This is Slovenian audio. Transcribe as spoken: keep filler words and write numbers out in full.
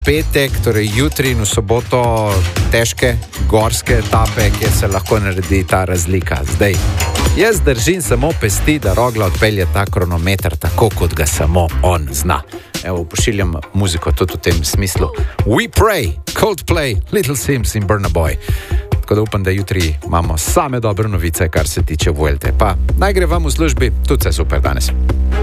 petek, torej jutri in v soboto težke gorske etape, kjer se lahko naredi ta razlika. Zdaj, jaz držim samo pesti, da Rogla odpelje ta kronometer tako, kot ga samo on zna. Evo, pošiljam muziko tudi v tem smislu. We Pray, Coldplay, Little Sims in Burna Boy. Tako da upam, da jutri imamo same dobre novice, kar se tiče Vuelte. Pa naj gre vam v službi, tudi se super danes.